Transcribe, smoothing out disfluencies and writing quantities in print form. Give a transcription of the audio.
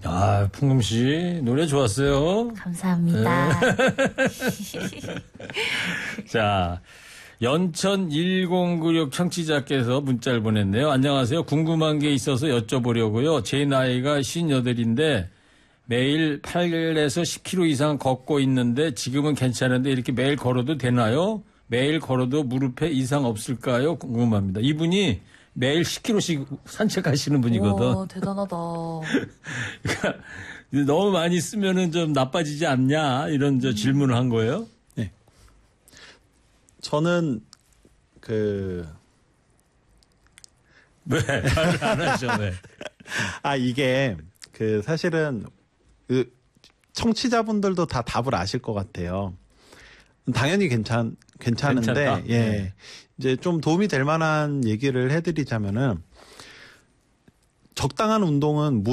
아, 풍금 씨 노래 좋았어요. 감사합니다. 자, 연천 1096 청취자께서 문자를 보냈네요. 안녕하세요. 궁금한 게 있어서 여쭤보려고요. 제 나이가 58인데 매일 8에서 10km 이상 걷고 있는데 지금은 괜찮은데 이렇게 매일 걸어도 되나요? 매일 걸어도 무릎에 이상 없을까요? 궁금합니다. 이분이 매일 10km씩 산책하시는 분이거든. 오, 대단하다. 그러니까 너무 많이 쓰면은 좀 나빠지지 않냐 이런 질문을 한 거예요. 네. 저는 왜 말을 안 하죠? 왜? 이게 사실은 청취자분들도 다 답을 아실 것 같아요. 당연히 괜찮은데 괜찮다. 예. 네. 이제 좀 도움이 될 만한 얘기를 해드리자면은 적당한 운동은